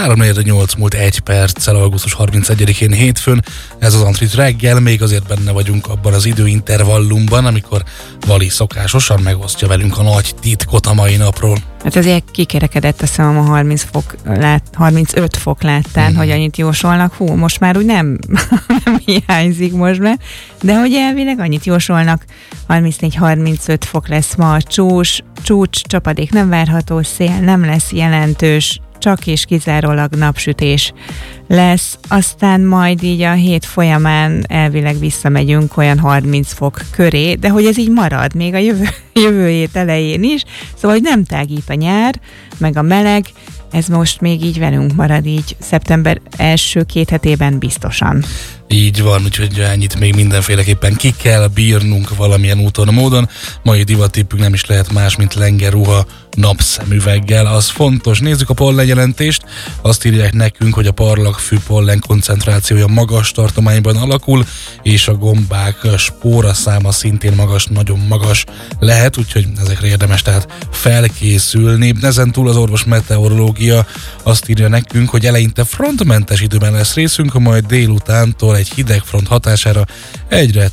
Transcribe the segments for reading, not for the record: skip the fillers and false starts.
3:08 múlt 1 perccel augusztus 31-én hétfőn. Ez az Antrit reggel, még azért benne vagyunk abban az időintervallumban, amikor Vali szokásosan megosztja velünk a nagy titkot a mai napról. Hát azért kikerekedett a szemem a 35 fok láttán, hogy annyit jósolnak. Hú, most már úgy nem hiányzik most be, de hogy elvileg annyit jósolnak, 34-35 fok lesz ma a csúcs, csapadék nem várható, szél nem lesz jelentős, csak és kizárólag napsütés lesz, aztán majd így a hét folyamán elvileg visszamegyünk olyan 30 fok köré, de hogy ez így marad még a jövő hét elején is, szóval hogy nem tágít a nyár, meg a meleg, ez most még így velünk marad így szeptember első 2 hetében biztosan. Így van, úgyhogy ennyit még mindenféleképpen ki kell bírnunk valamilyen úton, módon. Mai divattippünk nem is lehet más, mint lengerruha napszemüveggel. Az fontos. Nézzük a pollenjelentést. Azt írják nekünk, hogy a parlagfű pollen koncentrációja magas tartományban alakul, és a gombák spóraszáma szintén magas, nagyon magas lehet, úgyhogy ezekre érdemes tehát felkészülni. Ezen túl az orvos meteorológia azt írja nekünk, hogy eleinte frontmentes időben lesz részünk, majd délutántól egy hidegfront hatására egyre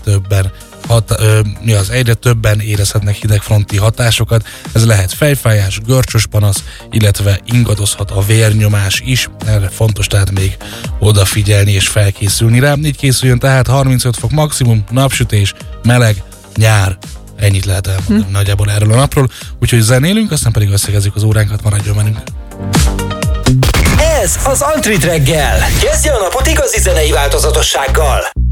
többen érezhetnek hidegfronti hatásokat. Ez lehet fejfájás, görcsös panasz, illetve ingadozhat a vérnyomás is. Erre fontos tehát még odafigyelni és felkészülni rá. Így készüljön tehát 35 fok maximum, napsütés, meleg, nyár. Ennyit lehet elmondani nagyjából erről a napról. Úgyhogy zenélünk, aztán pedig összegezzük az óránkat, maradjon velünk. Ez az Antrit reggel. Kezdje a napot igazi zenei változatossággal.